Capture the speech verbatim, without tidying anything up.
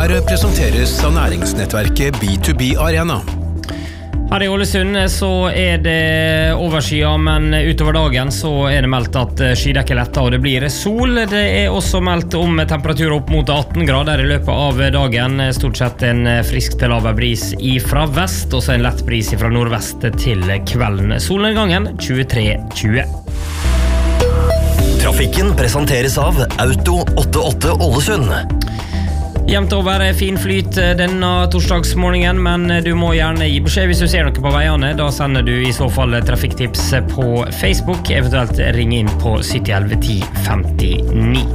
Her presenteres av næringsnettverket B to B Arena. Her i Ålesund så er det overskya, men utover dagen så er det meldt at skydekket letter og det blir sol. Det er også meldt om temperatur opp mot atten grader i løpet av dagen. Stort sett en frisk til laber bris fra vest, og så en lett bris fra nordvest til kvelden. Solnedgangen tjuetre tjue. Trafikken presenteres av Auto åttiåtte Ålesund. Jevnt over fin flyt denne torsdagsmorgenen, men du må gjerne gi beskjed hvis du ser noe på veiene. Da sender du i så fall trafikktips på Facebook, eventuelt ring inn på sytti elleve ti femtini.